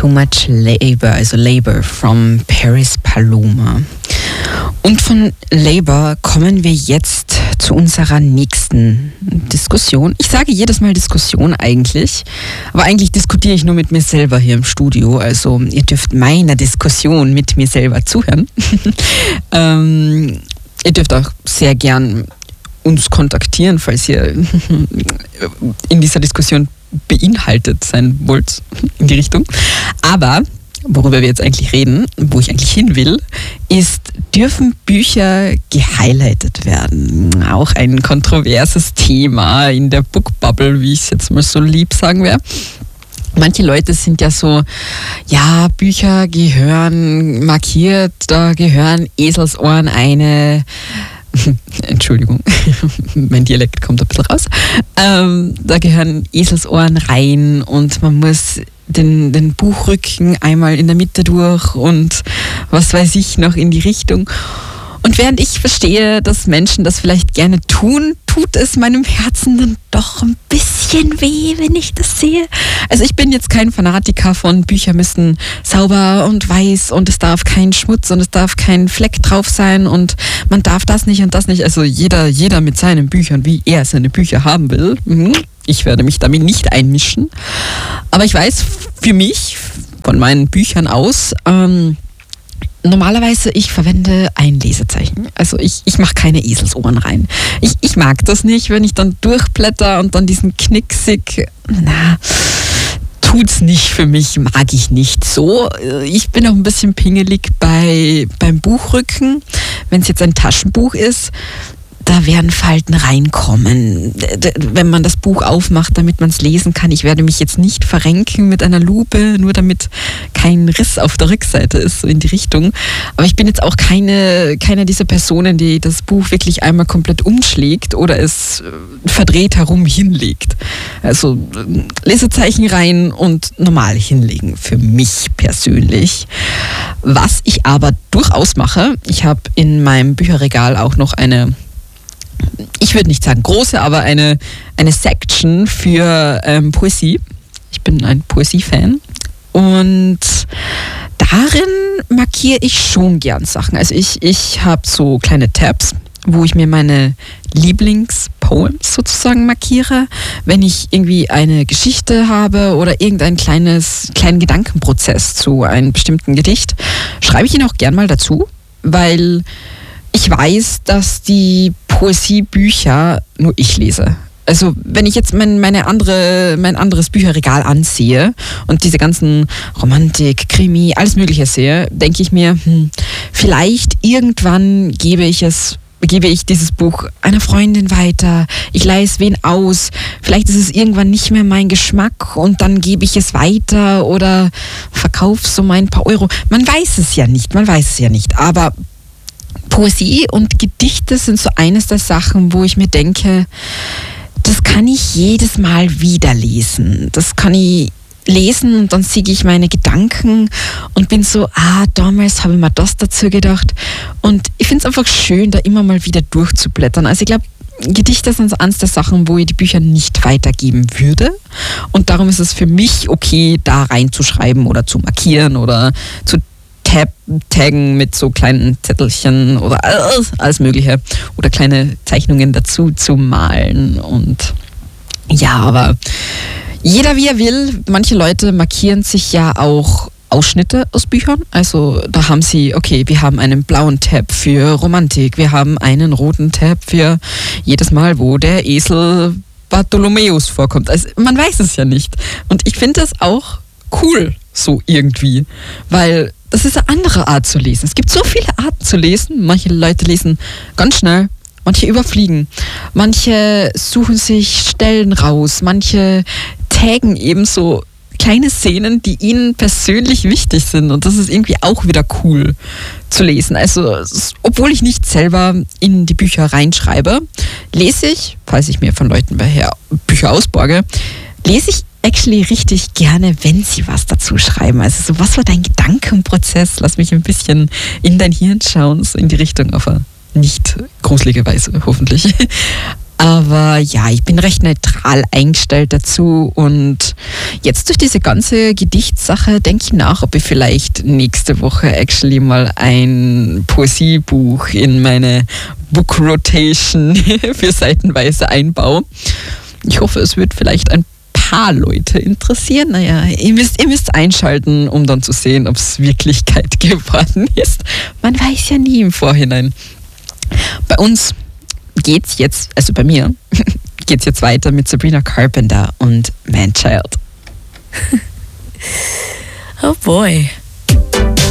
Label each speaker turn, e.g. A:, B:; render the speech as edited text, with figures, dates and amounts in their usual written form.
A: Too Much Labor, also Labor from Paris Paloma. Und von Labor kommen wir jetzt zu unserer nächsten Diskussion. Ich sage jedes Mal Diskussion eigentlich, aber eigentlich diskutiere ich nur mit mir selber hier im Studio. Also ihr dürft meiner Diskussion mit mir selber zuhören. Ihr dürft auch sehr gern uns kontaktieren, falls ihr in dieser Diskussion beinhaltet sein wollt in die Richtung. Aber worüber wir jetzt eigentlich reden, wo ich eigentlich hin will, ist, dürfen Bücher gehighlightet werden? Auch ein kontroverses Thema in der Bookbubble, wie ich es jetzt mal so lieb sagen werde. Manche Leute sind ja so, ja, Bücher gehören markiert, da gehören Eselsohren Entschuldigung, mein Dialekt kommt ein bisschen raus. Da gehören Eselsohren rein und man muss den Buchrücken einmal in der Mitte durch und was weiß ich noch in die Richtung. Und während ich verstehe, dass Menschen das vielleicht gerne tun, tut es meinem Herzen dann doch ein bisschen weh, wenn ich das sehe. Also ich bin jetzt kein Fanatiker von Bücher müssen sauber und weiß und es darf kein Schmutz und es darf kein Fleck drauf sein und man darf das nicht und das nicht. Also jeder mit seinen Büchern, wie er seine Bücher haben will. Ich werde mich damit nicht einmischen. Aber ich weiß für mich, von meinen Büchern aus, normalerweise, ich verwende ein Lesezeichen. Also ich mache keine Eselsohren rein. Ich mag das nicht, wenn ich dann durchblätter und dann diesen Knicksig, tut's nicht für mich, mag ich nicht so. Ich bin auch ein bisschen pingelig beim Buchrücken. Wenn es jetzt ein Taschenbuch ist, da werden Falten reinkommen, wenn man das Buch aufmacht, damit man es lesen kann. Ich werde mich jetzt nicht verrenken mit einer Lupe, nur damit kein Riss auf der Rückseite ist, so in die Richtung. Aber ich bin jetzt auch keine dieser Personen, die das Buch wirklich einmal komplett umschlägt oder es verdreht herum hinlegt. Also Lesezeichen rein und normal hinlegen, für mich persönlich. Was ich aber durchaus mache, ich habe in meinem Bücherregal auch noch ich würde nicht sagen große, aber eine Section für Poesie. Ich bin ein Poesie-Fan und darin markiere ich schon gern Sachen. Also ich habe so kleine Tabs, wo ich mir meine Lieblingspoems sozusagen markiere. Wenn ich irgendwie eine Geschichte habe oder irgendeinen kleinen Gedankenprozess zu einem bestimmten Gedicht, schreibe ich ihn auch gern mal dazu, weil ich weiß, dass die Poesiebücher nur ich lese. Also wenn ich jetzt mein anderes Bücherregal ansehe und diese ganzen Romantik, Krimi, alles Mögliche sehe, denke ich mir, vielleicht irgendwann gebe ich dieses Buch einer Freundin weiter, ich leihe es wen aus, vielleicht ist es irgendwann nicht mehr mein Geschmack und dann gebe ich es weiter oder verkaufe so mein paar Euro. Man weiß es ja nicht, aber Poesie und Gedichte sind so eines der Sachen, wo ich mir denke, das kann ich jedes Mal wieder lesen. Das kann ich lesen und dann sehe ich meine Gedanken und bin so, damals habe ich mir das dazu gedacht. Und ich finde es einfach schön, da immer mal wieder durchzublättern. Also ich glaube, Gedichte sind so eines der Sachen, wo ich die Bücher nicht weitergeben würde. Und darum ist es für mich okay, da reinzuschreiben oder zu markieren oder zu taggen mit so kleinen Zettelchen oder alles Mögliche oder kleine Zeichnungen dazu zu malen. Und ja, aber jeder wie er will. Manche Leute markieren sich ja auch Ausschnitte aus Büchern. Also da haben sie, okay, wir haben einen blauen Tab für Romantik, wir haben einen roten Tab für jedes Mal, wo der Esel Bartholomäus vorkommt. Also man weiß es ja nicht. Und ich finde das auch cool, so irgendwie, weil das ist eine andere Art zu lesen. Es gibt so viele Arten zu lesen. Manche Leute lesen ganz schnell, manche überfliegen, manche suchen sich Stellen raus, manche taggen eben so kleine Szenen, die ihnen persönlich wichtig sind und das ist irgendwie auch wieder cool zu lesen. Also obwohl ich nicht selber in die Bücher reinschreibe, lese ich, falls ich mir von Leuten Bücher ausborge, lese ich actually richtig gerne, wenn sie was dazu schreiben. Also so, was war dein Gedankenprozess? Lass mich ein bisschen in dein Hirn schauen, so in die Richtung, auf eine nicht gruselige Weise, hoffentlich. Aber ja, ich bin recht neutral eingestellt dazu und jetzt durch diese ganze Gedichtssache denke ich nach, ob ich vielleicht nächste Woche actually mal ein Poesiebuch in meine Book Rotation für seitenweise einbaue. Ich hoffe, es wird vielleicht ein paar Leute interessieren. Naja, ihr müsst einschalten, um dann zu sehen, ob es Wirklichkeit geworden ist. Man weiß ja nie im Vorhinein. Bei uns geht's jetzt, also bei mir, geht's jetzt weiter mit Sabrina Carpenter und Man Child.
B: Oh boy.